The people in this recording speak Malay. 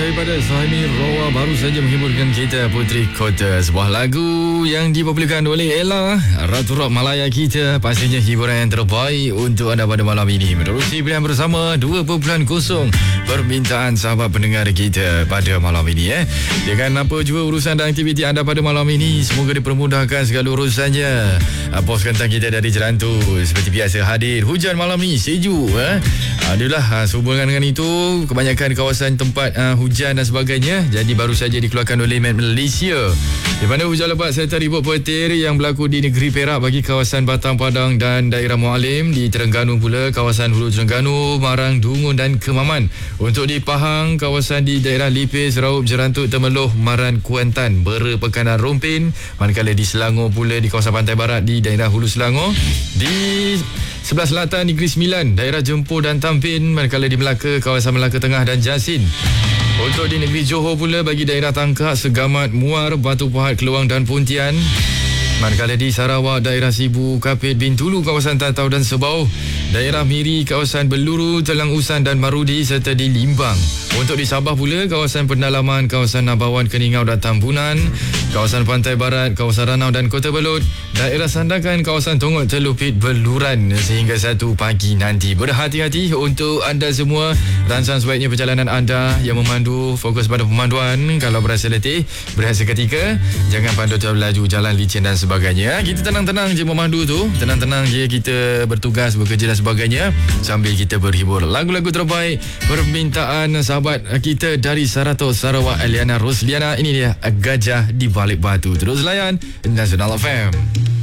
daripada Sahimi Rowa baru saja menghiburkan kita Putri Kota, sebuah lagu yang dipopularkan oleh Ella, Ratu Rock Malaya kita. Pastinya hiburan yang terbaik untuk anda pada malam ini. Menerusi pilihan bersama 2.0 permintaan sahabat pendengar kita pada malam ini. Dengan apa jua urusan dan aktiviti anda pada malam ini, semoga dipermudahkan segala urusannya. Pos kentang kita dari Jerantu seperti biasa hadir. Hujan malam ni sejuk. Adalah sehubungan dengan itu, kebanyakan kawasan tempat hujan dan sebagainya, jadi baru saja dikeluarkan oleh Met Malaysia di mana hujan lebat serta ribut petir yang berlaku di negeri Perak bagi kawasan Batang Padang dan daerah Mualim, di Terengganu pula kawasan Hulu Terengganu, Marang, Dungun dan Kemaman. Untuk di Pahang, kawasan di daerah Lipis, Raup, Jerantut, Temeloh, Maran, Kuantan, Bera, Pekanan, Rompin. Manakala di Selangor pula di kawasan Pantai Barat di daerah Hulu Selangor, di sebelah selatan Negeri Sembilan, daerah Jempur dan Tampin. Manakala di Melaka, kawasan Melaka Tengah dan Jasin. Untuk di negeri Johor pula bagi daerah Tangkak, Segamat, Muar, Batu Pahat, Keluang dan Pontian. Manakala di Sarawak, daerah Sibu, Kapit, Bintulu, kawasan Tatau dan Sebau, daerah Miri, kawasan Beluru, Telang Usan dan Marudi serta di Limbang. Untuk di Sabah pula, kawasan Pendalaman, kawasan Nabawan, Keningau dan Tambunan, kawasan Pantai Barat, kawasan Ranau dan Kota Belud, daerah Sandakan, kawasan Tongok, Telupit, Beluran sehingga 1 pagi nanti. Berhati-hati untuk anda semua. Rancang sebaiknya perjalanan anda yang memandu fokus pada pemanduan. Kalau berasa letih, berehat seketika. Jangan pandu terlalu laju, jalan licin dan sebagainya. Kita tenang-tenang je memandu tu. Tenang-tenang je kita bertugas, bekerja dan sebagainya, sambil kita berhibur. Lagu-lagu terbaik permintaan sahabat kita dari Sarato, Sarawak, Eliana Rosliana. Ini dia Gajah di Balik Batu. Terus layan Nasional FM.